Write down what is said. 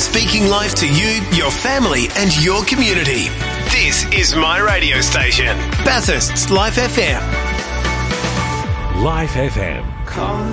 speaking life to you, your family and your community. This is my radio station, Bathurst's Life FM. Life FM.